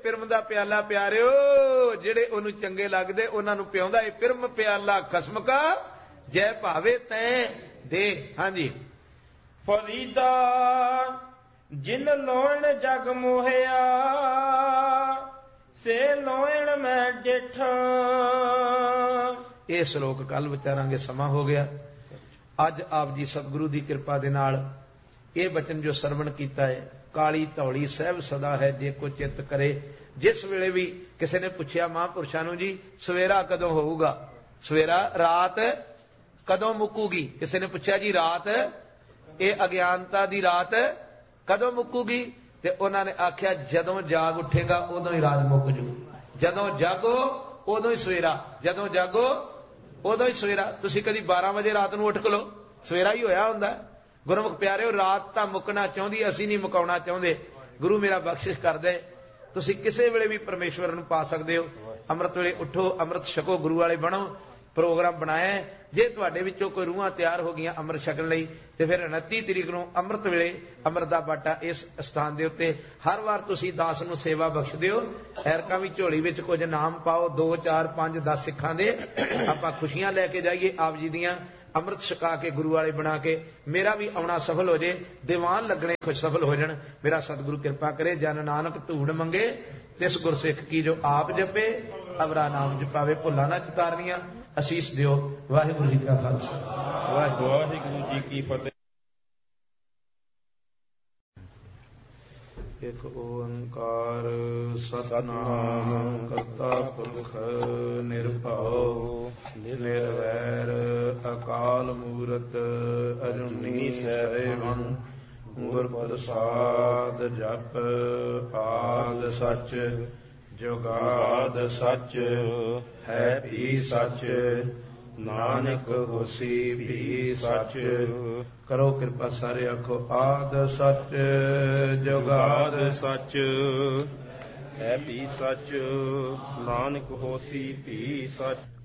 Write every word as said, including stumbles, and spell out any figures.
पिरम दा प्याला प्यारिओ जिहड़े ओनू चंगे लगदे उन्हां नू पिआउंदा ए पिरम प्याला खसम का जै भावे तैं दे। हाँ जी। फरीदा जिन लोण जग मोहिया से लोण मैं डिठ। ਇਹ ਸ਼ਲੋਕ ਕੱਲ ਵਿਚਾਰਾਂਗੇ, ਸਮਾਂ ਹੋ ਗਿਆ। ਅੱਜ ਆਪ ਜੀ ਸਤਿਗੁਰੂ ਦੀ ਕਿਰਪਾ ਦੇ ਨਾਲ ਇਹ ਬਚਨ ਜੋ ਸਰਵਣ ਕੀਤਾ ਹੈ, ਕਾਲੀ ਧੌਲੀ ਸਹਿਬ ਸਦਾ ਹੈ ਜੇ ਕੋ ਚਿੱਤ ਕਰੇ। ਜਿਸ ਵੇਲੇ ਵੀ ਕਿਸੇ ਨੇ ਪੁੱਛਿਆ ਮਹਾਂਪੁਰਸ਼ਾਂ ਨੂੰ ਜੀ ਸਵੇਰਾ ਕਦੋਂ ਹੋਊਗਾ, ਸਵੇਰਾ ਰਾਤ ਕਦੋਂ ਮੁੱਕੂਗੀ, ਕਿਸੇ ਨੇ ਪੁੱਛਿਆ ਜੀ ਰਾਤ ਇਹ ਅਗਿਆਨਤਾ ਦੀ ਰਾਤ ਕਦੋਂ ਮੁੱਕੂਗੀ, ਤੇ ਉਹਨਾਂ ਨੇ ਆਖਿਆ ਜਦੋਂ ਜਾਗ ਉੱਠੇਗਾ ਉਦੋਂ ਹੀ ਰਾਤ ਮੁੱਕ ਜੂ। ਜਦੋਂ ਜਾਗੋ ਉਦੋਂ ਹੀ ਸਵੇਰਾ, ਜਦੋਂ ਜਾਗੋ ਉਦੋਂ ਹੀ ਸਵੇਰਾ। ਤੁਸੀਂ ਕਦੀ ਬਾਰਾਂ ਵਜੇ ਰਾਤ ਨੂੰ ਉੱਠ ਖਲੋ, ਸਵੇਰਾ ਹੀ ਹੋਇਆ ਹੁੰਦਾ। ਗੁਰਮੁਖ ਪਿਆਰਿਓ, ਰਾਤ ਤਾਂ ਮੁੱਕਣਾ ਚਾਹੁੰਦੀ, ਅਸੀਂ ਨਹੀਂ ਮੁਕਾਉਣਾ ਚਾਹੁੰਦੇ। ਗੁਰੂ ਮੇਰਾ ਬਖਸ਼ਿਸ਼ ਕਰਦੇ, ਤੁਸੀਂ ਕਿਸੇ ਵੇਲੇ ਵੀ ਪਰਮੇਸ਼ਵਰ ਨੂੰ ਪਾ ਸਕਦੇ ਹੋ। ਅੰਮ੍ਰਿਤ ਵੇਲੇ ਉੱਠੋ, ਅੰਮ੍ਰਿਤ ਛਕੋ, ਗੁਰੂ ਵਾਲੇ ਬਣੋ। ਪ੍ਰੋਗਰਾਮ ਬਣਾਇਆ, ਜੇ ਤੁਹਾਡੇ ਵਿੱਚੋਂ ਕੋਈ ਰੂਹਾਂ ਤਿਆਰ ਹੋ ਗਈਆਂ ਅੰਮ੍ਰਿਤ ਛਕਣ ਲਈ, ਤੇ ਫਿਰ ਉਨੱਤੀ ਤਰੀਕ ਨੂੰ ਅੰਮ੍ਰਿਤ ਵੇਲੇ ਅੰਮ੍ਰਿਤ ਦਾ ਬਾਟਾ ਇਸ ਸਥਾਨ ਦੇ ਉੱਤੇ ਹਰ ਵਾਰ ਤੁਸੀਂ ਦਾਸ ਨੂੰ ਸੇਵਾ ਬਖਸ਼ ਦਿਓ। ਐਰਕਾਂ ਵੀ ਝੋਲੀ ਵਿੱਚ ਕੁਝ ਨਾਮ ਪਾਓ, ਦੋ ਚਾਰ ਪੰਜ ਦਸ ਸਿੱਖਾਂ ਦੇ, ਆਪਾਂ ਖੁਸ਼ੀਆਂ ਲੈ ਕੇ ਜਾਈਏ ਆਪ ਜੀ ਦੀਆਂ, ਅੰਮ੍ਰਿਤ ਛਕਾ ਕੇ ਗੁਰੂ ਵਾਲੇ ਬਣਾ ਕੇ। ਮੇਰਾ ਵੀ ਆਉਣਾ ਸਫਲ ਹੋ ਜੇ, ਦੀਵਾਨ ਲੱਗਣੇ ਖੁਸ਼ ਸਫਲ ਹੋ ਜਾਣ। ਮੇਰਾ ਸਤਿਗੁਰੂ ਕਿਰਪਾ ਕਰੇ। ਜਨ ਨਾਨਕ ਧੂੜ ਮੰਗੇ ਤਿਸ ਗੁਰਸਿੱਖ ਕੀ ਜੋ ਆਪ ਜਪੇ, ਅਵਰਾ ਨਾਮ ਜਪਾਵੇ। ਭੁੱਲਾਂ ਨਾ ਚਿਤਾਰਨੀਆਂ। ਅਸੀਸ ਦਿਓ। ਵਾਹਿਗੁਰੂ ਜੀ ਕਾ ਖਾਲਸਾ, ਵਾਹਿਗੁਰੂ ਜੀ ਕੀ ਫਤਿਹ। ਇਕ ਓੰਕਾਰ ਸਤਿਨਾਮ ਕਰਤਾ ਪੁਰਖ ਨਿਰਭਉ ਨਿਰਵੈਰ ਅਕਾਲ ਮੂਰਤ ਅਜੂਨੀ ਸੈਭੰ ਗੁਰ ਪ੍ਰਸਾਦ ਜਪ ਆਦ ਸਚ ਜੁਗਾਦ ਸਚ ਹੈ ਵੀ ਸਚ ਨਾਨਕ ਹੋਸੀ ਵੀ ਸਚ। ਕਰੋ ਕਿਰਪਾ ਸਾਰੇ ਆਖੋ ਆਦ ਸਚ ਜੁਗਾਦ ਸਚ ਹੈ ਵੀ ਸਚ ਨਾਨਕ ਹੋਸੀ ਵੀ ਸਚ।